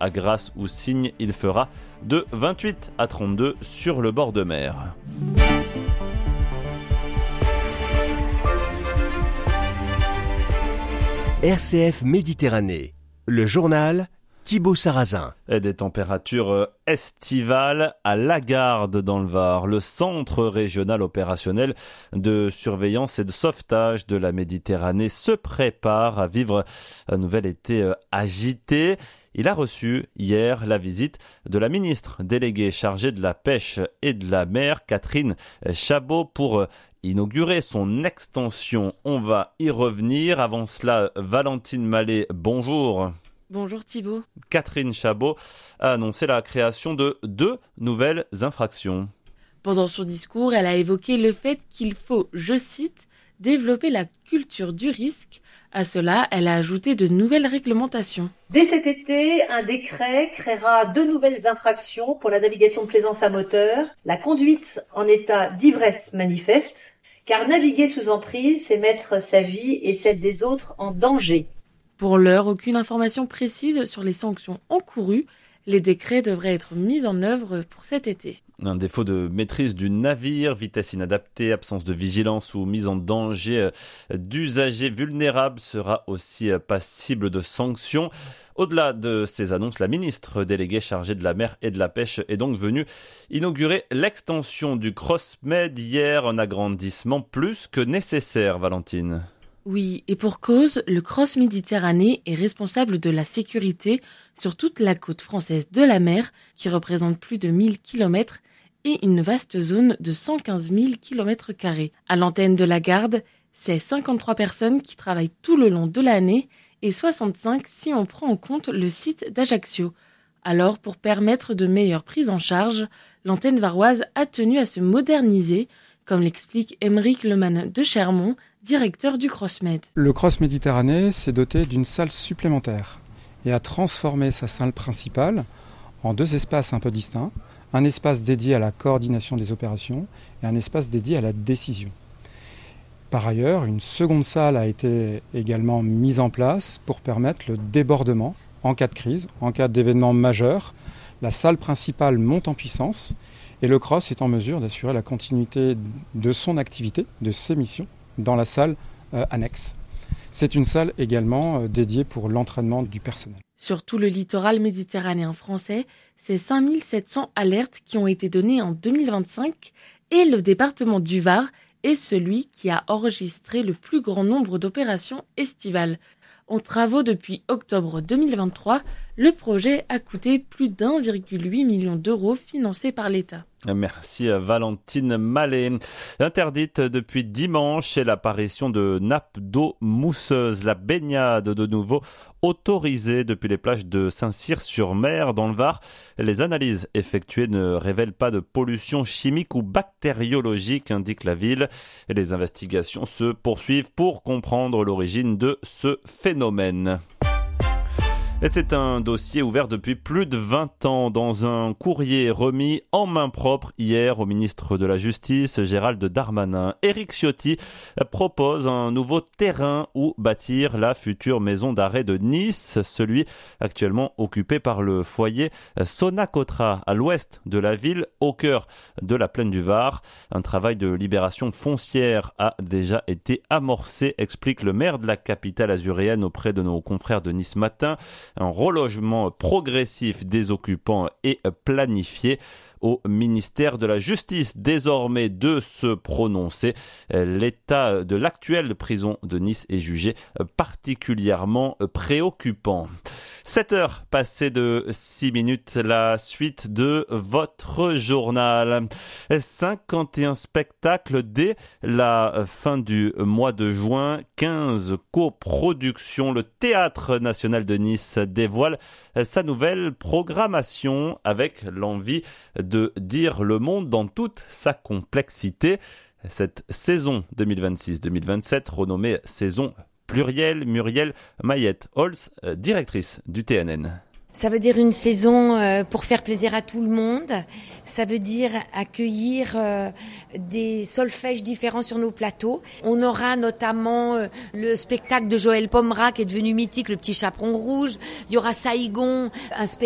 à Grasse ou Signes, il fera de 28 à 32 sur le bord de mer. RCF Méditerranée, le journal Thibaut Sarrazin. Et des températures estivales à Lagarde dans le Var, le centre régional opérationnel de surveillance et de sauvetage de la Méditerranée se prépare à vivre un nouvel été agité. Il a reçu hier la visite de la ministre déléguée chargée de la pêche et de la mer, Catherine Chabot, pour inaugurer son extension. On va y revenir. Avant cela, Valentine Mallet, bonjour. Bonjour Thibaut. Catherine Chabot a annoncé la création de 2 nouvelles infractions. Pendant son discours, elle a évoqué le fait qu'il faut, je cite, développer la culture du risque. À cela, elle a ajouté de nouvelles réglementations. Dès cet été, un décret créera 2 nouvelles infractions pour la navigation de plaisance à moteur. La conduite en état d'ivresse manifeste, car naviguer sous emprise, c'est mettre sa vie et celle des autres en danger. Pour l'heure, aucune information précise sur les sanctions encourues. Les décrets devraient être mis en œuvre pour cet été. Un défaut de maîtrise du navire, vitesse inadaptée, absence de vigilance ou mise en danger d'usagers vulnérables sera aussi passible de sanctions. Au-delà de ces annonces, la ministre déléguée chargée de la mer et de la pêche est donc venue inaugurer l'extension du CrossMed hier, un agrandissement plus que nécessaire, Valentine. Oui, et pour cause, le Cross Méditerranée est responsable de la sécurité sur toute la côte française de la mer, qui représente plus de 1000 km et une vaste zone de 115 000 km². À l'antenne de la Garde, c'est 53 personnes qui travaillent tout le long de l'année et 65 si on prend en compte le site d'Ajaccio. Alors, pour permettre de meilleures prises en charge, l'antenne varoise a tenu à se moderniser, comme l'explique Aymeric Lemann de Chermont, directeur du CrossMed. Le Cross Méditerranée s'est doté d'une salle supplémentaire et a transformé sa salle principale en 2 espaces un peu distincts. Un espace dédié à la coordination des opérations et un espace dédié à la décision. Par ailleurs, une seconde salle a été également mise en place pour permettre le débordement en cas de crise, en cas d'événement majeur. La salle principale monte en puissance et le Cross est en mesure d'assurer la continuité de son activité, de ses missions, dans la salle annexe. C'est une salle également dédiée pour l'entraînement du personnel. Sur tout le littoral méditerranéen français, c'est 5700 alertes qui ont été données en 2025 et le département du Var est celui qui a enregistré le plus grand nombre d'opérations estivales. En travaux depuis octobre 2023, le projet a coûté plus d'1,8 million d'euros financés par l'État. Merci Valentine Mallet. Interdite depuis dimanche est l'apparition de nappes d'eau mousseuse. La baignade de nouveau autorisée depuis les plages de Saint-Cyr-sur-Mer dans le Var. Les analyses effectuées ne révèlent pas de pollution chimique ou bactériologique, indique la ville. Et les investigations se poursuivent pour comprendre l'origine de ce phénomène. Et c'est un dossier ouvert depuis plus de 20 ans dans un courrier remis en main propre hier au ministre de la Justice, Gérald Darmanin. Éric Ciotti propose un nouveau terrain où bâtir la future maison d'arrêt de Nice, celui actuellement occupé par le foyer Sonacotra à l'ouest de la ville, au cœur de la plaine du Var. Un travail de libération foncière a déjà été amorcé, explique le maire de la capitale azuréenne auprès de nos confrères de Nice Matin. Un relogement progressif des occupants est planifié. Au ministère de la Justice désormais de se prononcer. L'état de l'actuelle prison de Nice est jugé particulièrement préoccupant. 7h passées de 6 minutes, la suite de votre journal. 51 spectacles dès la fin du mois de juin, 15 coproductions. Le Théâtre National de Nice dévoile sa nouvelle programmation avec l'envie de dire le monde dans toute sa complexité. Cette saison 2026-2027, renommée saison plurielle, Muriel Mayette-Holz, directrice du TNN. Ça veut dire une saison pour faire plaisir à tout le monde. Ça veut dire accueillir des solfèges différents sur nos plateaux. On aura notamment le spectacle de Joël Pomera qui est devenu mythique, Le Petit Chaperon Rouge. Il y aura Saïgon, un spectacle